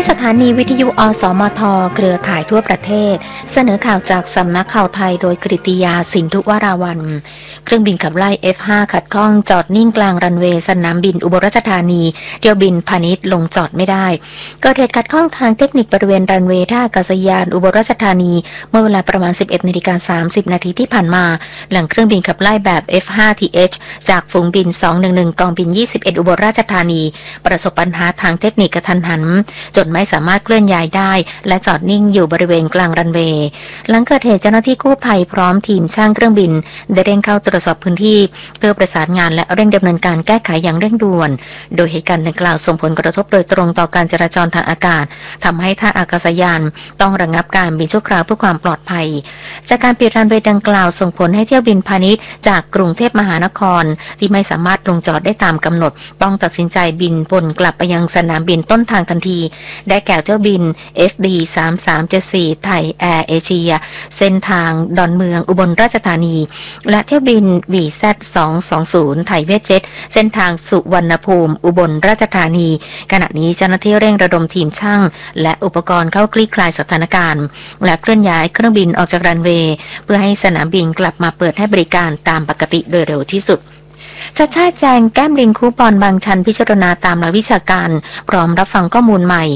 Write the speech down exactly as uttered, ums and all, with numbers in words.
สถานีวิทยุอสมทเครือข่ายทั่วประเทศเสนอข่าวจากสำนักข่าวไทยโดยกฤติยาสินธุวราวันเครื่องบินขับไล่ เอฟ ห้า ขัดข้องจอดนิ่งกลางรันเวย์สนามบินอุบลราชธานีเที่ยวบินพาณิชย์ลงจอดไม่ได้เกิดเหตุขัดข้องทางเทคนิคบริเวณรันเวย์ท่าอากาศยานอุบลราชธานีเมื่อเวลาประมาณ สิบเอ็ดนาฬิกาสามสิบนาทีที่ผ่านมาหลังเครื่องบินขับไล่แบบ เอฟ ห้า ที เอช จากฝูงบินสองหนึ่งหนึ่งกองบินยี่สิบเอ็ดอุบลราชธานีประสบปัญหาทางเทคนิคกระทันหันจนไม่สามารถเคลื่อนย้ายได้และจอดนิ่งอยู่บริเวณกลางรันเวย์หลังเกิดเหตุเจ้าหน้าที่กู้ภัยพร้อมทีมช่างเครื่องบินได้เร่งเข้าตรวจสอบพื้นที่เพื่อประสานงานและเร่งดำเนินการแก้ไขอย่างเร่งด่วนโดยเหตุการณ์ดังกล่าวส่งผลกระทบโดยตรงต่อการจราจรทางอากาศทำให้ท่าอากาศยานต้องระงับการบินชั่วคราวเพื่อความปลอดภัยจากการปิดรันเวย์ดังกล่าวส่งผลให้เที่ยวบินพาณิชย์จากกรุงเทพมหานครที่ไม่สามารถลงจอดได้ตามกำหนดต้องตัดสินใจบินวนกลับไปยังสนามบินต้นทางทันทีได้แก่เที่ยวบิน เอฟ ดี สามสามเจ็ดสี่ ไทยแอร์เอเชียเส้นทางดอนเมืองอุบลราชธานีและเที่ยวบิน วี แซด สองสองศูนย์ ไทยเวทเจ็ตเส้นทางสุวรรณภูมิอุบลราชธานีขณะนี้เจ้าหน้าที่เร่งระดมทีมช่างและอุปกรณ์เข้าคลี่คลายสถานการณ์และเคลื่อนย้ายเครื่องบินออกจากรันเวย์เพื่อให้สนามบินกลับมาเปิดให้บริการตามปกติโดยเร็วที่สุดชัดชาติแจงแก้มลิงคูปองบางชั้นพิจารณาตามหลักวิชาการพร้อมรับฟังข้อมูลใหม่